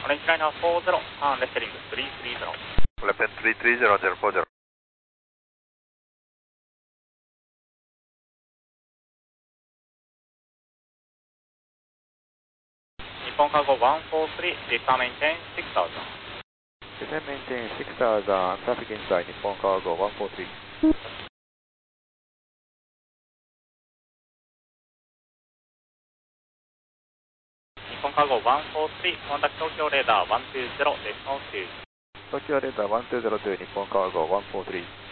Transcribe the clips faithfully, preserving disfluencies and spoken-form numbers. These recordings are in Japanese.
オレンジライナーフォーゼロ、ターンレステリングスリースリーゼロ。 レペンスリースリーゼロゼロフォーゼロ。 日本カーゴいちよんさん、Descend maintain six thousand。 Descend maintain six thousand, traffic inside Nippon Cargo one four three。 日本カーゴいちよんさん、コンタクト東京レーダーいちにゼロ、デシモツー。 東京レーダーいちにゼロと日本カーゴいちよんさん。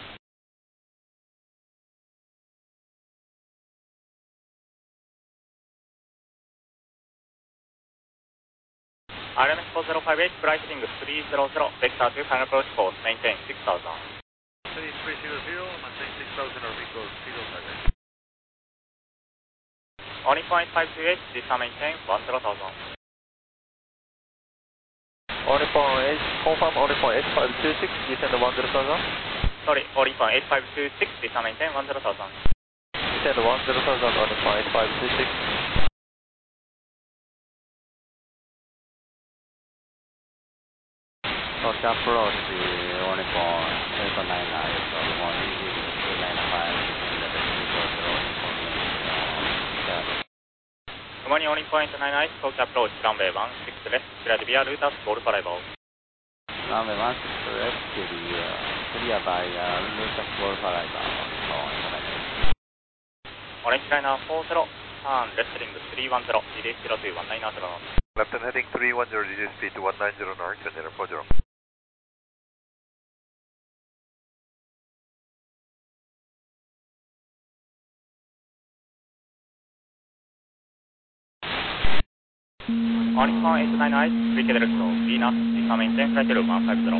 アールエムエスよんゼロごはち、フライティングスリーゼロゼロ、ベクターとファイナルアプローチコース、メインテインシックスサウザンド。 スリースリーゼロゼロ、maintain six thousand or equal zero five eight。 オニポイントごにはち、ディスターメインテインいちゼロサウザンド。 Only point eight, confirm only point eight five two six, descend one zero thousand. Sorry, only point eight five two six, descend maintain one zero thousand. Descend one zero thousand, only point eight five two six. Approach approach, only point eight nine nine, so one easy two nine five, level three four zero, information, ともにオニポイントきゅうじゅうはち、東京アプローチ、ランウェイワンシックスレス、クリアディビア、ルータス、ゴールドライバー。 runway one six left, clear, clear by uh, Lucas Golf Arrival, on information. オレンジライナーフォーゼロ、ターンレステリングスリーワンゼロ、リリースゼロといういちきゅうゼロ。 Left and heading three one zero, reduce speed to one nine zero north, container four zero。 オニポイントきゅうじゅうはち、フリーケデルクト、ビーナス、ディスターメインテインフライトルームいちごゼロ。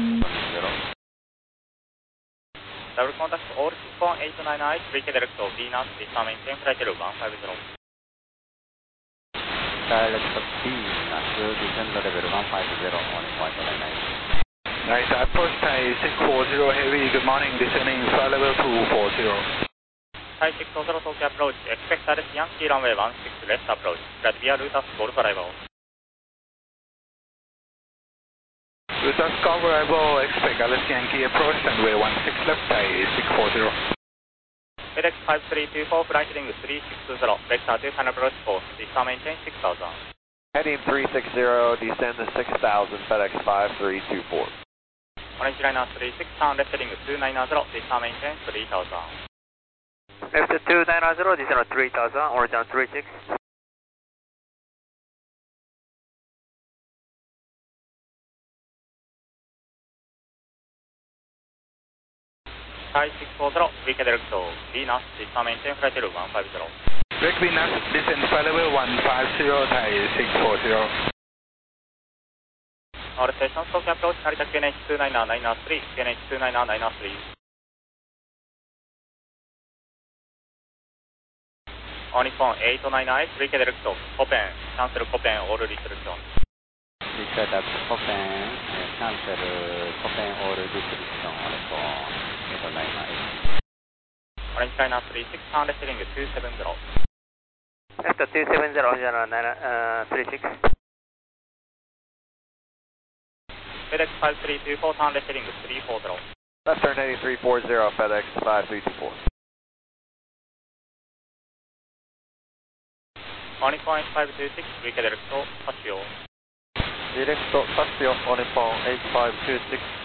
ダブルコンタクト、オール日本はちきゅうじゅうはち、フリーケデルクト、ビーナス、ディスターメインテインフライトルームいちごゼロ。 Direct Venus, descend level one five zero, only point nine nine. Nice, approach Thai six four zero heavy, good morning, descending flight level two four zero。 タイシックスゼロ、東京アプローチ、エクスペクターです、ヤンキーランウェイワンシックスレスアプローチ、クラディビア、ルータス、ゴールドライバーを。 Lucas Golf Arrival, expect Alice Yankee approach, runway one six left, Thai six four zero。 フェデックスごさんによん、フライトリングスリーシックスゼロ、ベクターとファイナルアプローチコース、ディスターメインテインシックスサウザンド。 Heading three six zero, descend to six thousand, FedEx five three two four。 オレンジライナースリーシックス、ターンレステリングにきゅうゼロ、ディスターメインテインスリーサウザンド。 Left two nine zero, descend three thousand, origin three six。 タイシックスフォーゼロ、フリーケデルクト、ビーナス、ディスターメインテインフライトルームいちごゼロ。 Direct Venus, descend flight level one five zero, Thai six four zero。 オールステーション、東京アプローチ、成田 ケーエヌエイチにーナイナーナイナースリー、ケーエヌエイチにーナイナーナイナースリー。オニポンはちきゅうはち、フリーケデルクト、コペン、キャンセルコペン、オールリストリクション。 Reset at Copen, cancel Copen all restriction on eight nine nine。 オレンジライナースリーシックス、ターンレステリングにーセブンゼロ。 Left two seven zero, three six。 フェデックスごさんによん、ターンレステリングスリーフォーゼロ。 Left turn heading three four zero, FedEx five three two four。 オニポンはちごにろく、フリーケデルクト、パシオ。 Direct Casio, only point eight five two six,